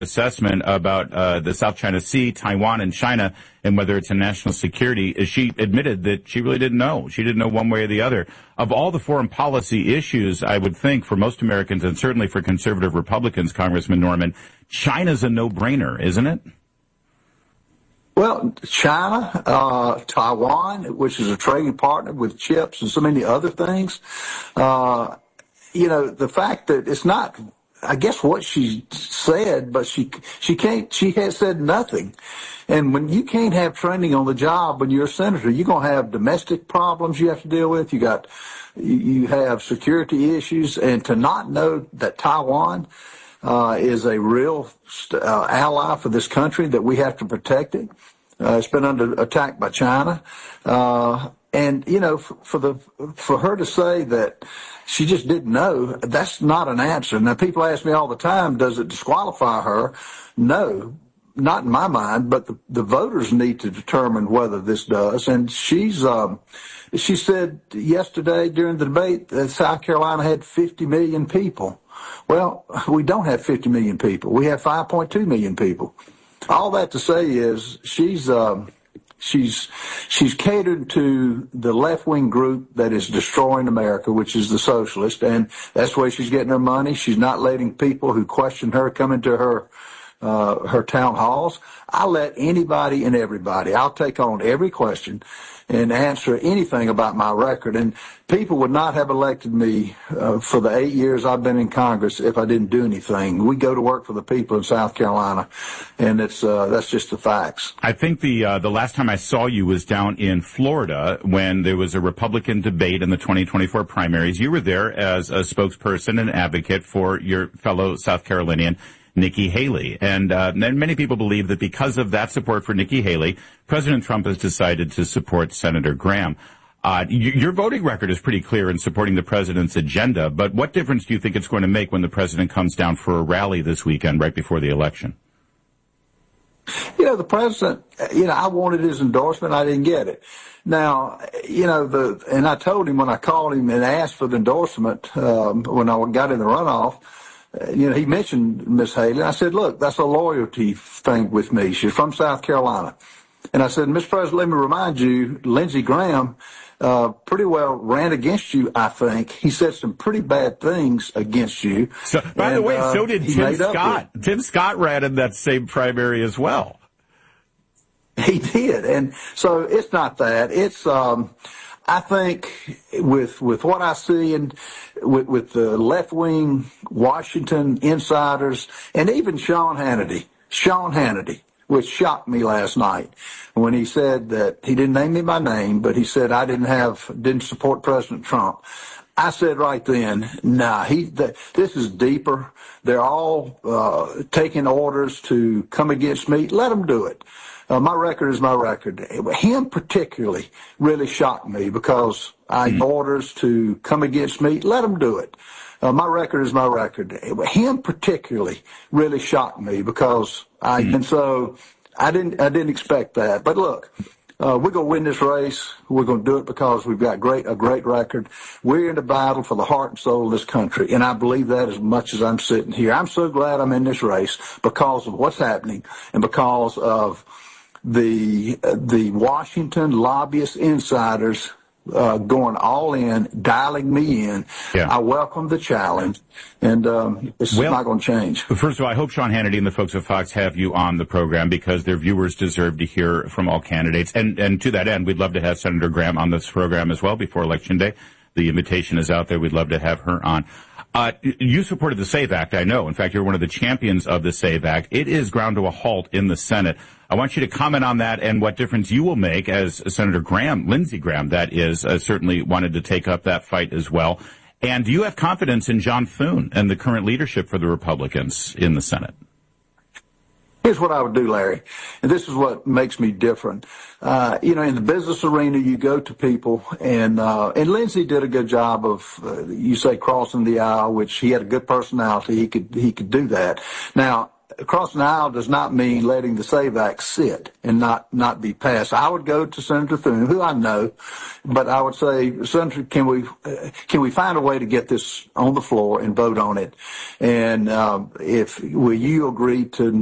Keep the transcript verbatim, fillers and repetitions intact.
assessment about uh, the South China Sea, Taiwan, and China, and whether it's a national security. She admitted that she really didn't know. She didn't know one way or the other. Of all the foreign policy issues, I would think for most Americans, and certainly for conservative Republicans, Congressman Norman, China's a no-brainer, isn't it? Well, China, uh, Taiwan, which is a trading partner with chips and so many other things, uh, you know, the fact that it's not, I guess, what she said, but she she can't she has said nothing. And when you can't have training on the job when you're a senator, you're going to have domestic problems you have to deal with. You got you have security issues, and to not know that Taiwan uh, is a real uh, ally for this country, that we have to protect it. Uh, it's been under attack by China, uh, and you know, for, for the for her to say that she just didn't know, that's not an answer. Now, people ask me all the time, does it disqualify her? No, not in my mind, but the, the voters need to determine whether this does. And she's, um, she said yesterday during the debate that South Carolina had fifty million people. Well, we don't have fifty million people. We have five point two million people. All that to say is she's, um, She's she's catered to the left-wing group that is destroying America, which is the socialist, and that's where she's getting her money. She's not letting people who question her come into her uh, her town halls. I let anybody and everybody. I'll take on every question and answer anything about my record. And people would not have elected me uh, for the eight years I've been in Congress if I didn't do anything. We go to work for the people in South Carolina, and it's uh, that's just the facts. I think the uh, the last time I saw you was down in Florida when there was a Republican debate in the twenty twenty-four primaries. You were there as a spokesperson and advocate for your fellow South Carolinian, Nikki Haley. And, uh, and many people believe that because of that support for Nikki Haley, President Trump has decided to support Senator Graham. Uh, y- your voting record is pretty clear in supporting the president's agenda, but what difference do you think it's going to make when the president comes down for a rally this weekend right before the election? You know, the president, you know, I wanted his endorsement. I didn't get it. Now, you know, the, and I told him when I called him and asked for the endorsement, um, when I got in the runoff, uh, you know, he mentioned Miss Haley. I said, look, that's a loyalty thing with me. She's from South Carolina. And I said, Mister President, let me remind you, Lindsey Graham, uh, pretty well ran against you, I think. He said some pretty bad things against you. So, by and, the way, uh, so did Tim Scott. Tim Scott ran in that same primary as well. He did. And so it's not that. It's, um, I think with, with what I see and with, with the left-wing Washington insiders and even Sean Hannity, Sean Hannity, which shocked me last night when he said that he didn't name me by name, but he said I didn't have, didn't support President Trump. I said right then, nah, he, th- this is deeper. They're all, uh, taking orders to come against me. Let them do it. Uh, my record is my record. Him particularly really shocked me because I mm-hmm. orders to come against me. Let him do it. Uh, my record is my record. Him particularly really shocked me because I, mm-hmm. and so I didn't, I didn't expect that. But look, uh, we're going to win this race. We're going to do it because we've got great, a great record. We're in the battle for the heart and soul of this country. And I believe that as much as I'm sitting here. I'm so glad I'm in this race because of what's happening and because of the, uh, the Washington lobbyist insiders Uh, going all in, dialing me in. Yeah. I welcome the challenge, and um, it's well, not going to change. First of all, I hope Sean Hannity and the folks at Fox have you on the program because their viewers deserve to hear from all candidates. And, and to that end, we'd love to have Senator Graham on this program as well before Election Day. The invitation is out there. We'd love to have her on. Uh, you supported the SAVE Act, I know. In fact, you're one of the champions of the SAVE Act. It is ground to a halt in the Senate. I want you to comment on that and what difference you will make as Senator Graham, Lindsey Graham, that is, uh, certainly wanted to take up that fight as well. And do you have confidence in John Thune and the current leadership for the Republicans in the Senate? Here's what I would do, Larry, and this is what makes me different. Uh, you know, in the business arena, you go to people, and uh, and Lindsey did a good job of, uh, you say, crossing the aisle, which he had a good personality. He could he could do that. Now, across the aisle does not mean letting the SAVE Act sit and not, not be passed. I would go to Senator Thune, who I know, but I would say, Senator, can we, uh, can we find a way to get this on the floor and vote on it? And, um, if, will you agree to